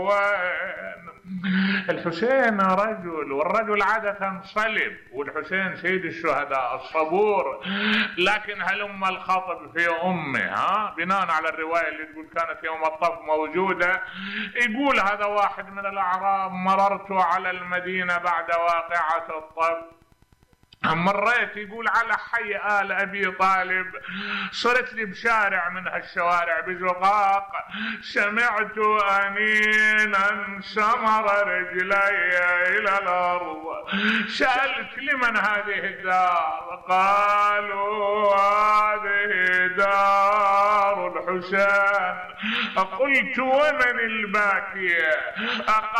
الحسين رجل، والرجل عادة صلب، والحسين سيد الشهداء الصبور، لكن هلم الخطب في أمه بناء على الرواية اللي تقول كانت يوم الطف موجودة. يقول هذا واحد من الأعراب: مررت على المدينة بعد واقعة الطف، مريت يقول على حي آل أبي طالب، صرت لي بشارع من هالشوارع بزقاق، سمعت أنينا سمر رجلي إلى الأرض، سألت لمن هذه الدار؟ قالوا هذه دار الحسين. قلت ومن الباكية؟